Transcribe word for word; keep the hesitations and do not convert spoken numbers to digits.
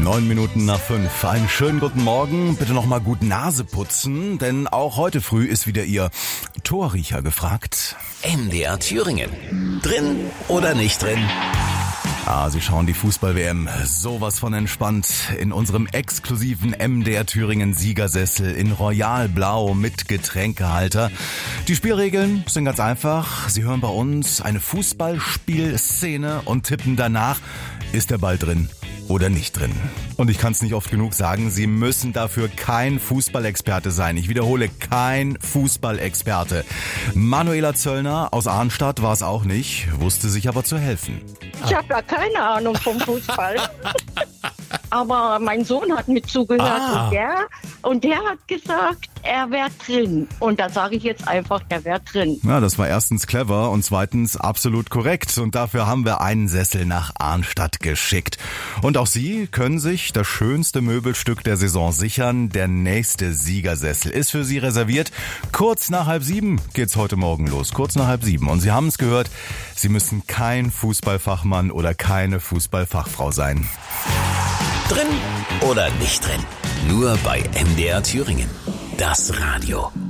Neun Minuten nach fünf. Einen schönen guten Morgen. Bitte nochmal gut Nase putzen, denn auch heute früh ist wieder Ihr Torriecher gefragt. M D R Thüringen. Drin oder nicht drin? Ah, Sie schauen die Fußball-W M sowas von entspannt in unserem exklusiven M D R Thüringen Siegersessel in Royal Blau mit Getränkehalter. Die Spielregeln sind ganz einfach. Sie hören bei uns eine Fußballspielszene und tippen danach, ist der Ball drin oder nicht drin. Und ich kann es nicht oft genug sagen, Sie müssen dafür kein Fußballexperte sein. Ich wiederhole, kein Fußballexperte. Manuela Zöllner aus Arnstadt war es auch nicht, wusste sich aber zu helfen. Ich habe ja keine Ahnung vom Fußball. Aber mein Sohn hat mit zugehört Ah. und, der, und der hat gesagt, er wäre drin. Und da sage ich jetzt einfach, er wäre drin. Ja, das war erstens clever und zweitens absolut korrekt. Und dafür haben wir einen Sessel nach Arnstadt geschickt. Und auch Sie können sich das schönste Möbelstück der Saison sichern. Der nächste Siegersessel ist für Sie reserviert. Kurz nach halb sieben geht's heute Morgen los. Kurz nach halb sieben. Und Sie haben es gehört, Sie müssen kein Fußballfachmann oder keine Fußballfachfrau sein. Drin oder nicht drin? Nur bei M D R Thüringen. Das Radio.